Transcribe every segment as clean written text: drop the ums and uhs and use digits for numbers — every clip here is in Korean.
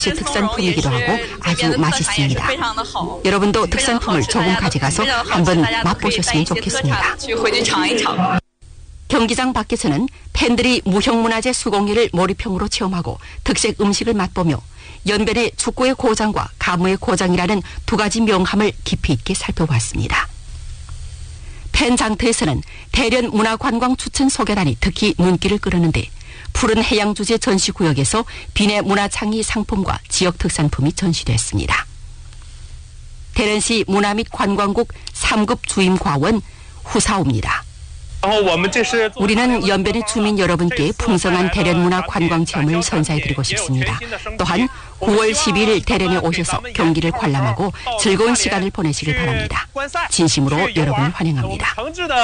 특산품이기도 하고 아주 맛있습니다. 여러분도 특산품을 조금 가져가서 한번 맛보셨으면 좋겠습니다. 경기장 밖에서는 팬들이 무형문화재 수공예를 몰입형으로 체험하고 특색 음식을 맛보며 연변의 축구의 고장과 가무의 고장이라는 두 가지 명함을 깊이 있게 살펴봤습니다. 팬 장터에서는 대련 문화관광 추천 소개단이 특히 눈길을 끌었는데 푸른 해양주제 전시구역에서 비내 문화창의 상품과 지역 특산품이 전시됐습니다. 대련시 문화 및 관광국 3급 주임과원 후사오입니다. 우리는 연변의 주민 여러분께 풍성한 대련 문화 관광 체험을 선사해드리고 싶습니다. 또한 9월 12일 대련에 오셔서 경기를 관람하고 즐거운 시간을 보내시길 바랍니다. 진심으로 여러분을 환영합니다.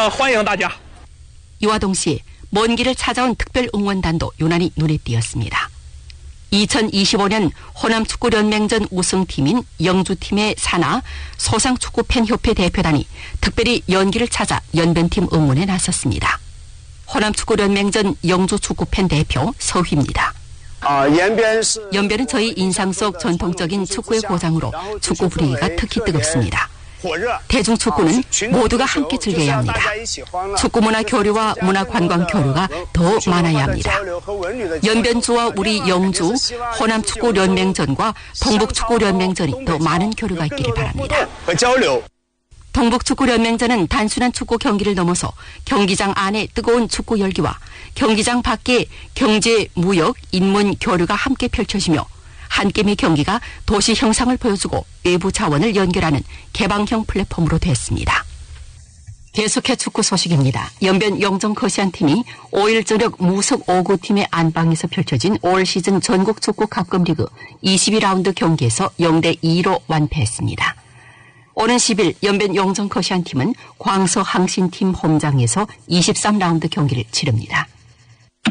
이와 동시에 먼 길을 찾아온 특별 응원단도 유난히 눈에 띄었습니다. 2025년 호남축구연맹전 우승팀인 영주팀의 산하 소상축구팬협회 대표단이 특별히 연기를 찾아 연변팀 응원에 나섰습니다. 호남축구연맹전 영주축구팬 대표 서휘입니다. 연변은 저희 인상 속 전통적인 축구의 고장으로 축구 분위기가 특히 뜨겁습니다. 대중축구는 모두가 함께 즐겨야 합니다. 축구문화 교류와 문화관광 교류가 더 많아야 합니다. 연변주와 우리 영주, 호남축구연맹전과 동북축구연맹전이 더 많은 교류가 있기를 바랍니다. 동북축구연맹전은 단순한 축구 경기를 넘어서 경기장 안에 뜨거운 축구 열기와 경기장 밖에 경제, 무역, 인문 교류가 함께 펼쳐지며 한 게임의 경기가 도시 형상을 보여주고 외부 자원을 연결하는 개방형 플랫폼으로 됐습니다. 계속해 축구 소식입니다. 연변 영정 거시안팀이 5일 저녁 무석 5구 팀의 안방에서 펼쳐진 올 시즌 전국 축구 갑급리그 22라운드 경기에서 0대2로 완패했습니다. 오는 10일 연변 영정 거시안팀은 광서 항신팀 홈장에서 23라운드 경기를 치릅니다.